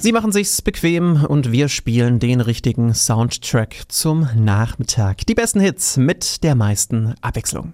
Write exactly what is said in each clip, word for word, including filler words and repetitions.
Sie machen sich's bequem und wir spielen den richtigen Soundtrack zum Nachmittag. Die besten Hits mit der meisten Abwechslung.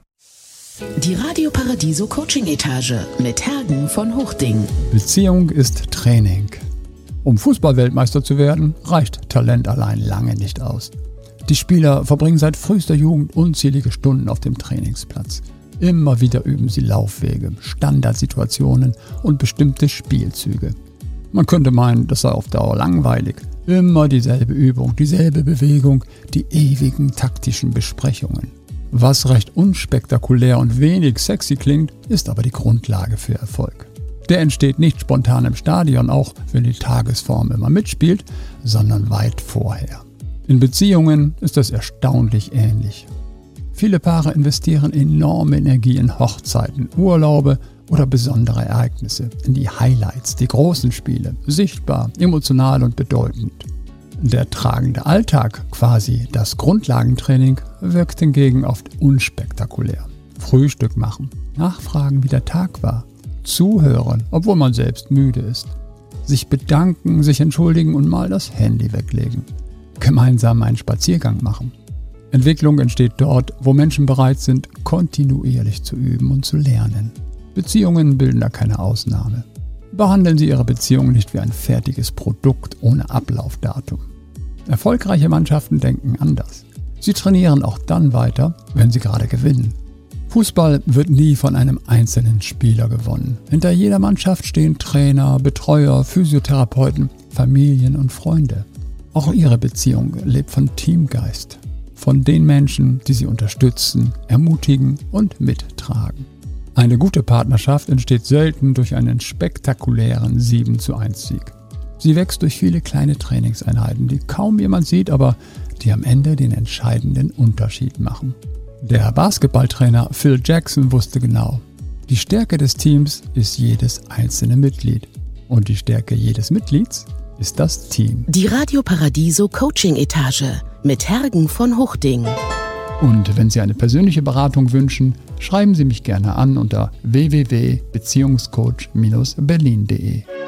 Die Radio Paradiso Coaching Etage mit Hergen von Hochding. Beziehung ist Training. Um Fußball-Weltmeister zu werden, reicht Talent allein lange nicht aus. Die Spieler verbringen seit frühester Jugend unzählige Stunden auf dem Trainingsplatz. Immer wieder üben sie Laufwege, Standardsituationen und bestimmte Spielzüge. Man könnte meinen, das sei auf Dauer langweilig. Immer dieselbe Übung, dieselbe Bewegung, die ewigen taktischen Besprechungen. Was recht unspektakulär und wenig sexy klingt, ist aber die Grundlage für Erfolg. Der entsteht nicht spontan im Stadion, auch wenn die Tagesform immer mitspielt, sondern weit vorher. In Beziehungen ist das erstaunlich ähnlich. Viele Paare investieren enorme Energie in Hochzeiten, Urlaube oder besondere Ereignisse, in die Highlights, die großen Spiele, sichtbar, emotional und bedeutend. Der tragende Alltag, quasi das Grundlagentraining, wirkt hingegen oft unspektakulär. Frühstück machen, nachfragen, wie der Tag war, zuhören, obwohl man selbst müde ist, sich bedanken, sich entschuldigen und mal das Handy weglegen, gemeinsam einen Spaziergang machen. Entwicklung entsteht dort, wo Menschen bereit sind, kontinuierlich zu üben und zu lernen. Beziehungen bilden da keine Ausnahme. Behandeln Sie Ihre Beziehung nicht wie ein fertiges Produkt ohne Ablaufdatum. Erfolgreiche Mannschaften denken anders. Sie trainieren auch dann weiter, wenn sie gerade gewinnen. Fußball wird nie von einem einzelnen Spieler gewonnen. Hinter jeder Mannschaft stehen Trainer, Betreuer, Physiotherapeuten, Familien und Freunde. Auch Ihre Beziehung lebt von Teamgeist. Von den Menschen, die Sie unterstützen, ermutigen und mittragen. Eine gute Partnerschaft entsteht selten durch einen spektakulären sieben zu eins Sieg. Sie wächst durch viele kleine Trainingseinheiten, die kaum jemand sieht, aber die am Ende den entscheidenden Unterschied machen. Der Basketballtrainer Phil Jackson wusste genau, die Stärke des Teams ist jedes einzelne Mitglied und die Stärke jedes Mitglieds ist das Team. Die Radio Paradiso Coaching Etage mit Hergen von Hochding. Und wenn Sie eine persönliche Beratung wünschen, schreiben Sie mich gerne an unter w w w punkt beziehungscoach Bindestrich berlin punkt de.